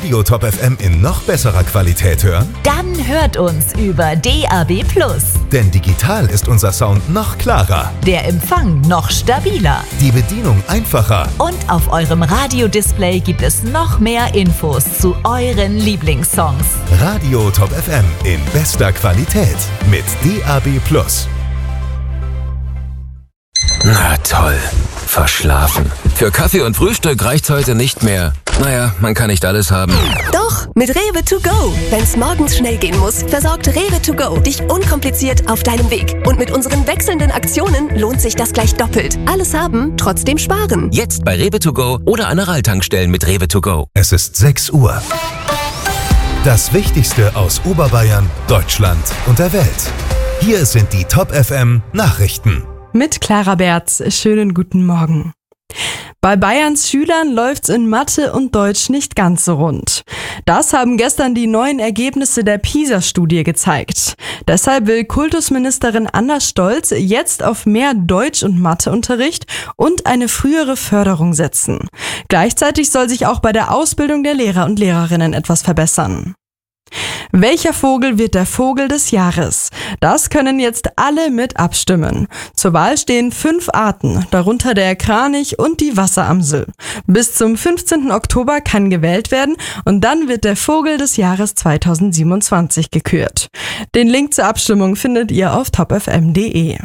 Radio Top FM in noch besserer Qualität hören? Dann hört uns über DAB+. Denn digital ist unser Sound noch klarer, Der Empfang noch stabiler. die Bedienung einfacher. Und auf eurem Radiodisplay gibt es noch mehr Infos zu euren Lieblingssongs. Radio Top FM in bester Qualität mit DAB+. Na toll, verschlafen. Für Kaffee und Frühstück reicht's heute nicht mehr. Naja, man kann nicht alles haben. Doch, mit Rewe to go. Wenn's morgens schnell gehen muss, versorgt Rewe to go dich unkompliziert auf deinem Weg. Und mit unseren wechselnden Aktionen lohnt sich das gleich doppelt. Alles haben, trotzdem sparen. Jetzt bei Rewe to go oder an Aral-Tankstellen mit Rewe to go. Es ist 6 Uhr. Das Wichtigste aus Oberbayern, Deutschland und der Welt. Hier sind die Top FM Nachrichten. Mit Clara Berz. Schönen guten Morgen. Bei Bayerns Schülern läuft's in Mathe und Deutsch nicht ganz so rund. Das haben gestern die neuen Ergebnisse der PISA-Studie gezeigt. Deshalb will Kultusministerin Anna Stolz jetzt auf mehr Deutsch- und Matheunterricht und eine frühere Förderung setzen. Gleichzeitig soll sich auch bei der Ausbildung der Lehrer und Lehrerinnen etwas verbessern. Welcher Vogel wird der Vogel des Jahres? Das können jetzt alle mit abstimmen. Zur Wahl stehen 5 Arten, darunter der Kranich und die Wasseramsel. Bis zum 15. Oktober kann gewählt werden und dann wird der Vogel des Jahres 2027 gekürt. Den Link zur Abstimmung findet ihr auf topfm.de.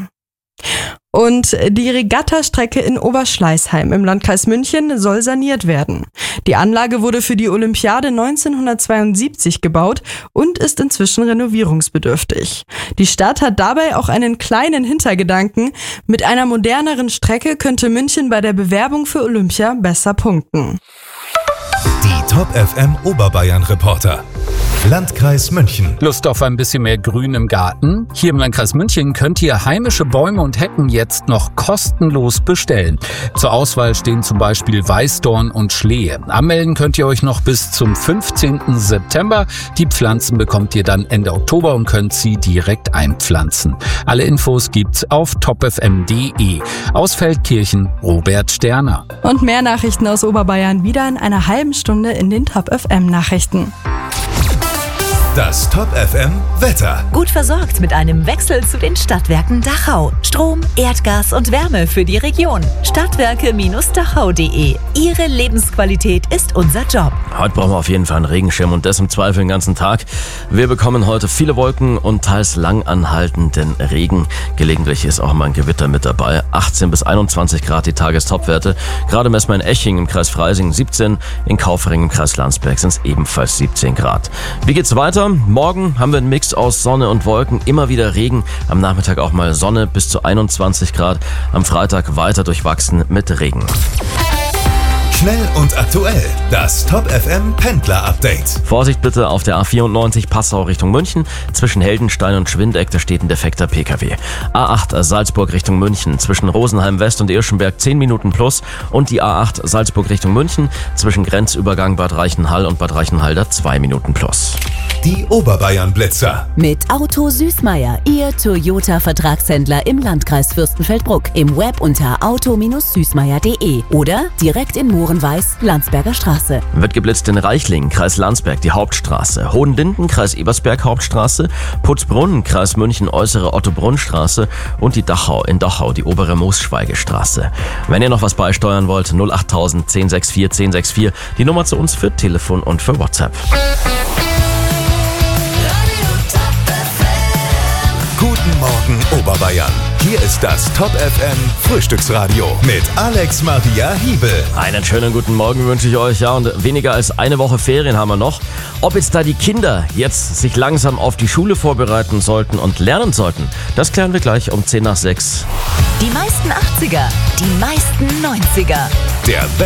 Und die Regattastrecke in Oberschleißheim im Landkreis München soll saniert werden. Die Anlage wurde für die Olympiade 1972 gebaut und ist inzwischen renovierungsbedürftig. Die Stadt hat dabei auch einen kleinen Hintergedanken. Mit einer moderneren Strecke könnte München bei der Bewerbung für Olympia besser punkten. Die Top FM Oberbayern Reporter. Landkreis München. Lust auf ein bisschen mehr Grün im Garten? Hier im Landkreis München könnt ihr heimische Bäume und Hecken jetzt noch kostenlos bestellen. Zur Auswahl stehen zum Beispiel Weißdorn und Schlehe. Anmelden könnt ihr euch noch bis zum 15. September. Die Pflanzen bekommt ihr dann Ende Oktober und könnt sie direkt einpflanzen. Alle Infos gibt's auf topfm.de. Aus Feldkirchen, Robert Sterner. Und mehr Nachrichten aus Oberbayern wieder in einer halben Stunde in den Top FM Nachrichten. Das Top FM Wetter. Gut versorgt mit einem Wechsel zu den Stadtwerken Dachau. Strom, Erdgas und Wärme für die Region. Stadtwerke-dachau.de. Ihre Lebensqualität ist unser Job. Heute brauchen wir auf jeden Fall einen Regenschirm und das im Zweifel den ganzen Tag. Wir bekommen heute viele Wolken und teils lang anhaltenden Regen. Gelegentlich ist auch mal ein Gewitter mit dabei. 18 bis 21 Grad die Tagestopwerte. Gerade messen wir in Eching im Kreis Freising 17, in Kaufering im Kreis Landsberg sind es ebenfalls 17 Grad. Wie geht's weiter? Morgen haben wir einen Mix aus Sonne und Wolken, immer wieder Regen, am Nachmittag auch mal Sonne bis zu 21 Grad, am Freitag weiter durchwachsen mit Regen. Schnell und aktuell. Das Top FM Pendler Update. Vorsicht bitte auf der A94 Passau Richtung München. Zwischen Heldenstein und Schwindeck, da steht ein defekter PKW. A8 Salzburg Richtung München. Zwischen Rosenheim West und Irschenberg 10 Minuten plus. Und die A8 Salzburg Richtung München. Zwischen Grenzübergang Bad Reichenhall und Bad Reichenhall 2 Minuten plus. Die Oberbayern Blitzer. Mit Auto Süßmeier, Ihr Toyota-Vertragshändler im Landkreis Fürstenfeldbruck. Im Web unter auto-süßmeier.de oder direkt in Mohrenweiß, Landsberger Straße. Wird geblitzt in Reichlingen, Kreis Landsberg, die Hauptstraße. Hohenlinden, Kreis Ebersberg, Hauptstraße. Putzbrunn, Kreis München, äußere Otto-Brunn-Straße. Und die Dachau, in Dachau, die obere Moosschweigestraße. Wenn ihr noch was beisteuern wollt, 08000 1064 1064, die Nummer zu uns für Telefon und für WhatsApp. Guten Morgen Oberbayern. Hier ist das Top FM Frühstücksradio mit Alex Maria Hiebel. Einen schönen guten Morgen wünsche ich euch. Ja, und weniger als eine Woche Ferien haben wir noch. Ob jetzt da die Kinder jetzt sich langsam auf die Schule vorbereiten sollten und lernen sollten, das klären wir gleich um 10 nach 6. Die meisten 80er, die meisten 90er. Der